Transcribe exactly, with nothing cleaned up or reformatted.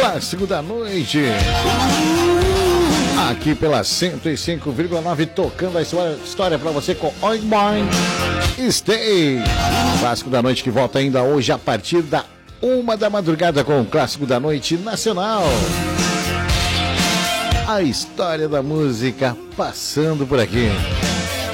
Clássico da noite. Aqui pela cento e cinco vírgula nove, tocando a história, história pra você com Oink Boink Stay. Clássico da noite que volta ainda hoje a partir da uma da madrugada com o Clássico da Noite Nacional. A história da música passando por aqui.